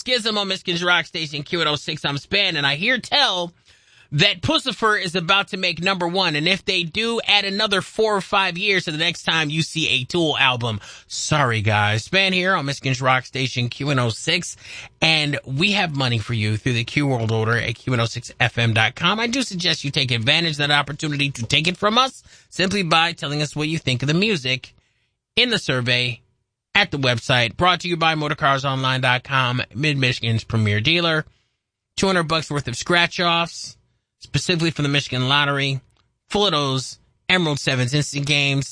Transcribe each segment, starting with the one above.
Schism on Michigan's Rock Station Q106. I'm Span, and I hear tell that Pussifer is about to make number one. And if they do, add another 4 or 5 years to the next time you see a Tool album. Sorry, guys. Span here on Michigan's Rock Station Q106. And we have money for you through the Q World Order at Q106FM.com. I do suggest you take advantage of that opportunity to take it from us simply by telling us what you think of the music in the survey at the website. Brought to you by MotorCarsOnline.com, Mid-Michigan's premier dealer. $200 worth of scratch-offs, specifically from the Michigan Lottery, full of those Emerald Sevens instant games,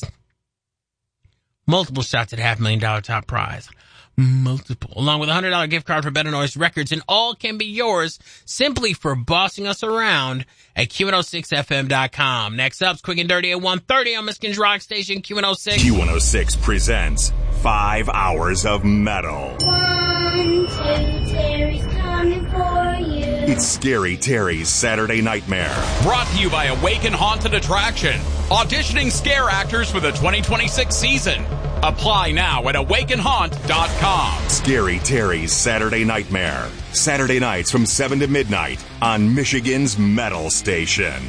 multiple shots at $500,000 top prize, multiple, along with a $100 gift card for Better Noise Records, and all can be yours simply for bossing us around at Q106FM.com. Next up's Quick and Dirty at 1:30 on Michigan's Rock Station Q106. Q106 presents 5 hours of metal. 1, 2, Terry's coming for you. It's Scary Terry's Saturday Nightmare. Brought to you by Awaken Haunted Attraction. Auditioning scare actors for the 2026 season. Apply now at awakenhaunt.com. Scary Terry's Saturday Nightmare. Saturday nights from 7 to midnight on Michigan's Metal Station.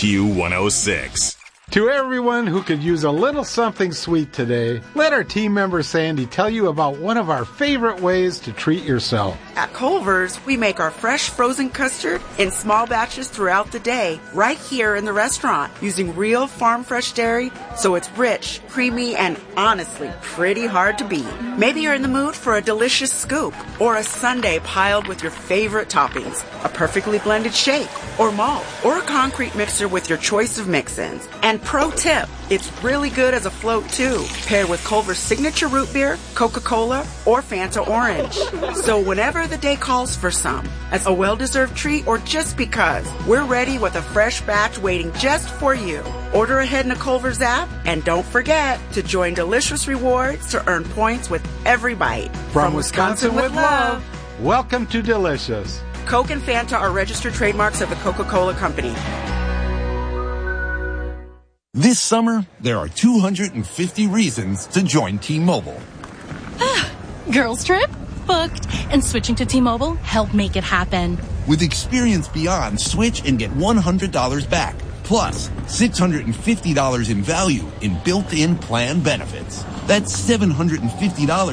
Q106. To everyone who could use a little something sweet today, let our team member Sandy tell you about one of our favorite ways to treat yourself. At Culver's, we make our fresh frozen custard in small batches throughout the day, right here in the restaurant, using real farm fresh dairy, so it's rich, creamy, and honestly pretty hard to beat. Maybe you're in the mood for a delicious scoop, or a sundae piled with your favorite toppings, a perfectly blended shake, or malt, or a concrete mixer with your choice of mix-ins. And pro tip, it's really good as a float too, paired with Culver's signature root beer, Coca-Cola, or Fanta Orange. So whenever the day calls for some, as a well-deserved treat or just because, we're ready with a fresh batch waiting just for you. Order ahead in the Culver's app, and don't forget to join Delicious Rewards to earn points with every bite. From Wisconsin with love, welcome to Delicious. Coke and Fanta are registered trademarks of the Coca-Cola Company. This summer, there are 250 reasons to join T-Mobile. Girls trip? Booked. And switching to T-Mobile helped make it happen. With Experience Beyond, switch and get $100 back. Plus, $650 in value in built-in plan benefits. That's $750